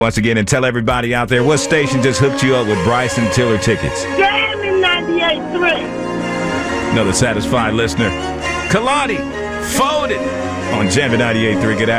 Once again, and tell everybody out there, what station just hooked you up with Bryson Tiller tickets? Jammin' 98.3. Another satisfied listener. Kalani, folded on Jammin' 98.3. Good afternoon.